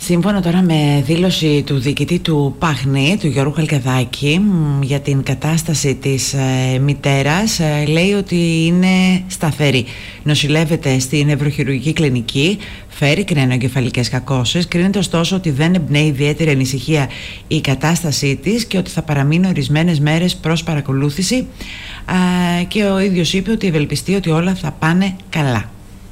Σύμφωνα τώρα με δήλωση του διοικητή του Παχνή, του Γιώργου Χαλκιδάκη, για την κατάσταση της μητέρας, λέει ότι είναι σταθερή. Νοσηλεύεται στην νευροχειρουργική κλινική, φέρει κρένοεγκεφαλικές κακώσεις. Κρίνεται ωστόσο ότι δεν εμπνέει ιδιαίτερη ανησυχία η κατάστασή της και ότι θα παραμείνει ορισμένες μέρες προς παρακολούθηση, και ο ίδιος είπε ότι ευελπιστεί ότι όλα θα πάνε καλά.